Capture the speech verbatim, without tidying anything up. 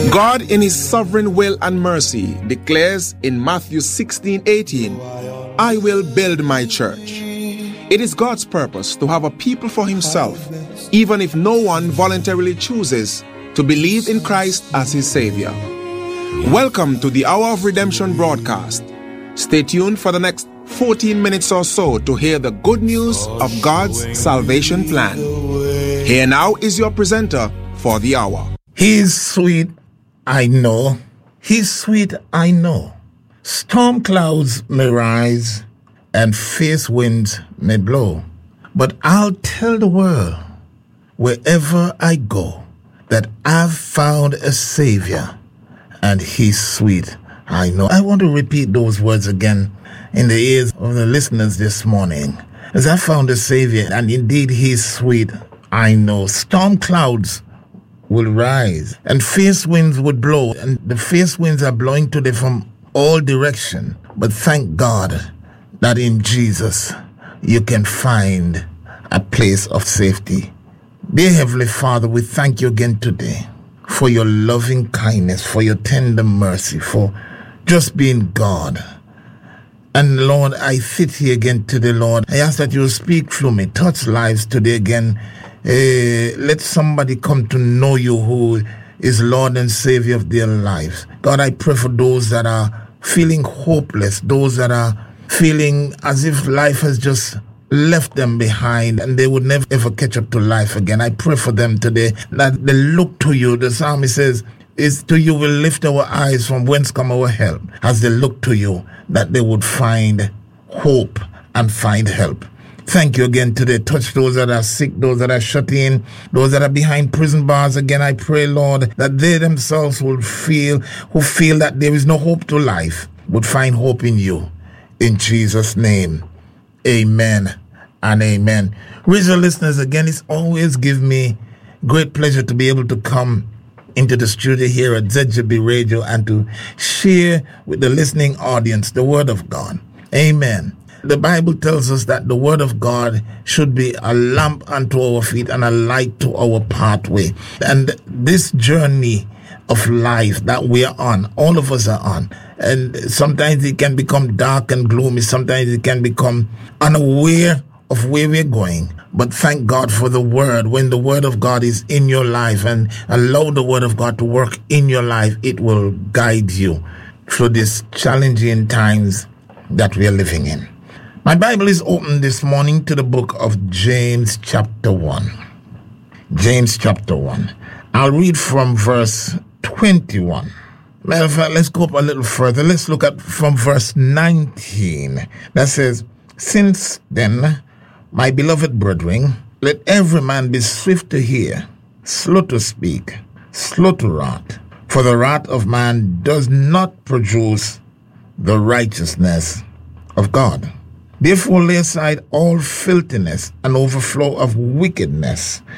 God, in his sovereign will and mercy, declares in Matthew sixteen eighteen, I will build my church. It is God's purpose to have a people for himself, even if no one voluntarily chooses to believe in Christ as his Savior. Welcome to the Hour of Redemption broadcast. Stay tuned for the next fourteen minutes or so to hear the good news of God's salvation plan. Here now is your presenter for the hour. He's sweet, I know. He's sweet, I know. Storm clouds may rise and fierce winds may blow, but I'll tell the world wherever I go that I've found a Savior, and he's sweet, I know. I want to repeat those words again in the ears of the listeners this morning. As I found a Savior, and indeed he's sweet, I know. Storm clouds will rise and fierce winds would blow, and the fierce winds are blowing today from all directions. But thank God that in Jesus you can find a place of safety. Dear Heavenly Father, we thank you again today for your loving kindness, for your tender mercy, for just being God. And Lord, I sit here again today, Lord. I ask that you will speak through me, touch lives today again. Uh, let somebody come to know you who is Lord and Savior of their lives. God, I pray for those that are feeling hopeless, those that are feeling as if life has just left them behind and they would never ever catch up to life again. I pray for them today that they look to you. The psalmist says, "Is to you will lift our eyes from whence come our help." As they look to you, that they would find hope and find help. Thank you again today. Touch those that are sick, those that are shut in, those that are behind prison bars. Again, I pray, Lord, that they themselves will feel, who feel that there is no hope to life, would find hope in you. In Jesus' name, amen and amen. Regional listeners, again, it's always give me great pleasure to be able to come into the studio here at Z J B Radio and to share with the listening audience the Word of God. Amen. The Bible tells us that the Word of God should be a lamp unto our feet and a light to our pathway. And this journey of life that we are on, all of us are on, and sometimes it can become dark and gloomy. Sometimes it can become unaware of where we're going. But thank God for the Word. When the Word of God is in your life and allow the Word of God to work in your life, it will guide you through these challenging times that we are living in. My Bible is open this morning to the book of James chapter one. James chapter one. I'll read from verse twenty-one. Matter of fact, let's go up a little further. Let's look at from verse nineteen. That says, "Since then, my beloved brethren, let every man be swift to hear, slow to speak, slow to wrath. For the wrath of man does not produce the righteousness of God. Therefore lay aside all filthiness and overflow of wickedness,